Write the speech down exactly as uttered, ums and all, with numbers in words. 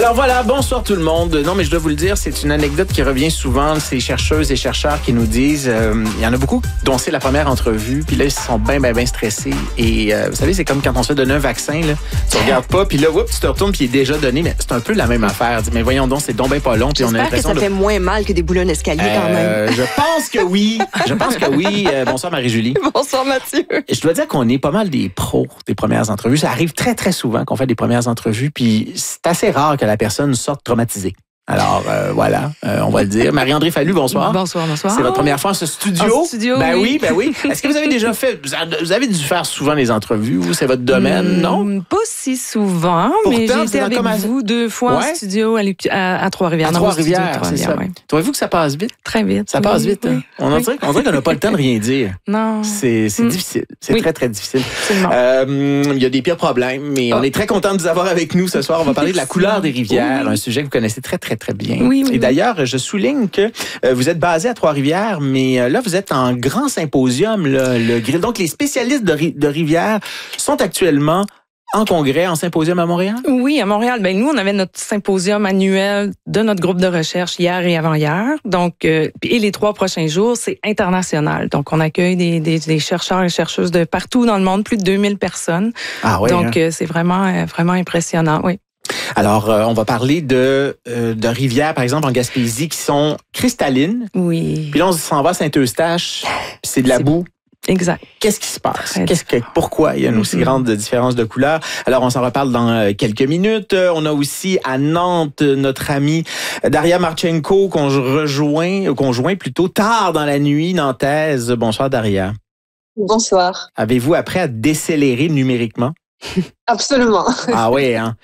Alors voilà, bonsoir tout le monde. Non, mais je dois vous le dire, c'est une anecdote qui revient souvent. Ces chercheuses et chercheurs qui nous disent, euh, il y en a beaucoup dont c'est la première entrevue, puis là, ils sont bien, bien, bien stressés. Et euh, vous savez, c'est comme quand on se fait donner un vaccin, là. Tu regardes pas, puis là, oups, tu te retournes, puis il est déjà donné. Mais c'est un peu la même affaire. Mais voyons donc, c'est donc bien pas long. Puis on a J'espère que ça de... fait moins mal que des boulons d'escalier euh, quand même. Je pense que oui. Je pense que oui. Euh, bonsoir Marie-Julie. Bonsoir Mathieu. Et je dois dire qu'on est pas mal des pros des premières entrevues. Ça arrive très, très souvent qu'on fait des premières entrevues, puis c'est assez rare que la personne sorte traumatisée. Alors, euh, voilà, euh, on va le dire. Marie-André Fallu, bonsoir. Bonsoir, bonsoir. C'est votre première fois en ce studio? En studio, Ben oui, oui. ben oui. Est-ce que vous avez déjà fait, vous avez dû faire souvent les entrevues, vous, c'est votre domaine, Mmh, non? Pas si souvent, Pourtant, mais j'ai vous été êtes avec comme à- vous deux fois Ouais. en studio à, l'Uc- à, à Trois-Rivières. À dans vos studios de Trois-Rivières, c'est ça. ouais. Trouvez-vous que ça passe vite? Très vite. Ça oui, passe vite, oui. hein? On, en Oui. dirait, on dirait qu'on n'a pas le temps de rien dire. Non. C'est c'est Mm. difficile. C'est Oui. très, très difficile. Absolument. Euh, Il y a des pires problèmes, mais Ah. on est très content de vous avoir avec nous ce soir. On va parler de la couleur des rivières, Oui. un sujet que vous connaissez très, très, très bien. Oui, oui, Et oui. d'ailleurs, je souligne que euh, vous êtes basé à Trois-Rivières, mais euh, là, vous êtes en grand symposium, là, le grill. Donc, les spécialistes de, ri- de rivières sont actuellement en congrès, en symposium à Montréal? Oui, à Montréal. Ben nous, on avait notre symposium annuel de notre groupe de recherche hier et avant-hier. Donc, euh, et les trois prochains jours, c'est international. Donc, on accueille des, des, des chercheurs et chercheuses de partout dans le monde, plus de deux mille personnes. Ah oui. Donc, hein? euh, c'est vraiment, euh, vraiment impressionnant. Oui. Alors, euh, on va parler de, euh, de rivières, par exemple, en Gaspésie, qui sont cristallines. Oui. Puis là, on s'en va à Saint-Eustache, puis c'est de la C'est- boue. Exact. Qu'est-ce qui se passe? Très Qu'est-ce que, pourquoi il y a une aussi Mhm. grande différence de couleur? Alors, on s'en reparle dans euh, quelques minutes. Euh, On a aussi à Nantes notre amie Daria Marchenko qu'on rejoint, euh, qu'on joint plutôt tard dans la nuit nantaise. Bonsoir, Daria. Bonsoir. Avez-vous appris à décélérer numériquement? Absolument. Ah oui, hein?